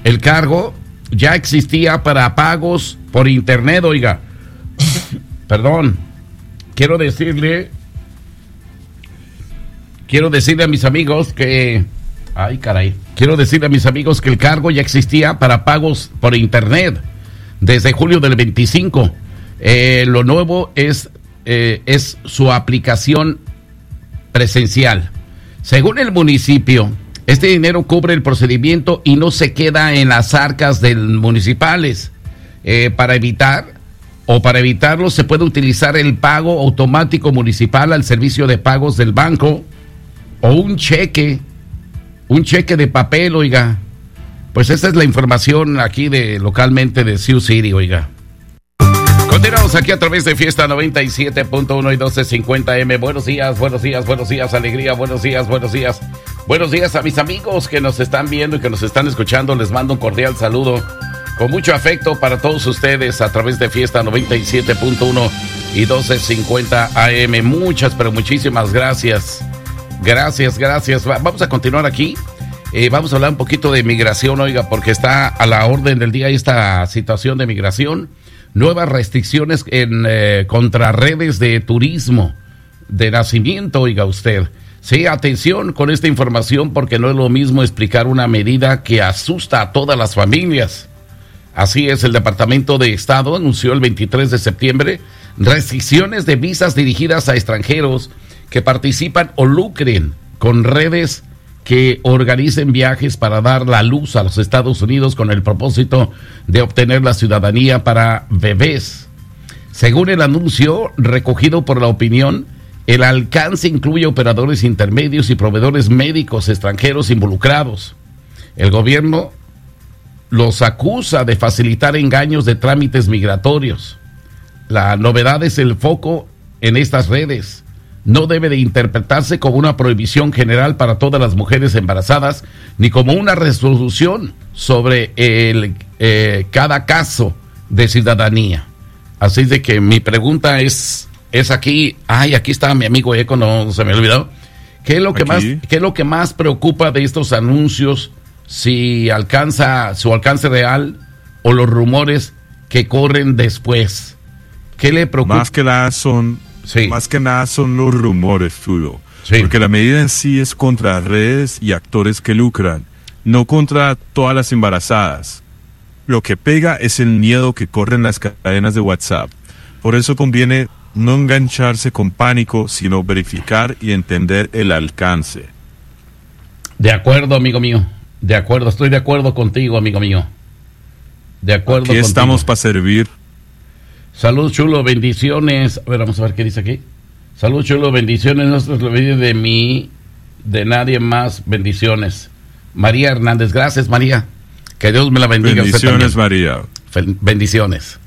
El cargo ya existía para pagos por internet, oiga. Perdón. Quiero decirle a mis amigos que... Ay, caray. Quiero decirle a mis amigos que el cargo ya existía para pagos por internet desde julio del 25. Lo nuevo es su aplicación presencial. Según el municipio, este dinero cubre el procedimiento y no se queda en las arcas municipales. Para evitarlo, se puede utilizar el pago automático municipal al servicio de pagos del banco o un cheque de papel, oiga. Pues esa es la información aquí localmente de Sioux City, oiga. Continuamos aquí a través de Fiesta 97.1 y 1250 M. Buenos días, alegría, buenos días. Buenos días a mis amigos que nos están viendo y que nos están escuchando. Les mando un cordial saludo con mucho afecto para todos ustedes a través de Fiesta 97.1 y 1250 AM. Muchas, pero muchísimas gracias. Gracias. Vamos a continuar aquí. Vamos a hablar un poquito de migración, oiga, porque está a la orden del día esta situación de migración. Nuevas restricciones contra redes de turismo de nacimiento, oiga usted. Sí, atención con esta información porque no es lo mismo explicar una medida que asusta a todas las familias. Así es, el Departamento de Estado anunció el 23 de septiembre restricciones de visas dirigidas a extranjeros que participan o lucren con redes que organicen viajes para dar la luz a los Estados Unidos con el propósito de obtener la ciudadanía para bebés. Según el anuncio recogido por La Opinión, el alcance incluye operadores intermedios y proveedores médicos extranjeros involucrados. El gobierno los acusa de facilitar engaños de trámites migratorios. La novedad es el foco en estas redes. No debe de interpretarse como una prohibición general para todas las mujeres embarazadas, ni como una resolución sobre cada caso de ciudadanía. Así de que mi pregunta es aquí. Ay, aquí está mi amigo Eco, no se me olvidó. ¿Qué es lo que más preocupa de estos anuncios? Si alcanza su alcance real o los rumores que corren después. ¿Qué le preocupa? Más que nada son los rumores, Chulo. Sí. Porque la medida en sí es contra redes y actores que lucran, no contra todas las embarazadas. Lo que pega es el miedo que corren las cadenas de WhatsApp. Por eso conviene no engancharse con pánico, sino verificar y entender el alcance. De acuerdo, amigo mío. De acuerdo, estoy de acuerdo contigo, amigo mío. De acuerdo contigo. Aquí estamos para servir. Salud, Chulo, bendiciones. A ver, vamos a ver qué dice aquí. Salud, Chulo, bendiciones. No se los olvide de mí, de nadie más. Bendiciones. María Hernández, gracias, María. Que Dios me la bendiga. Bendiciones, María. Bendiciones.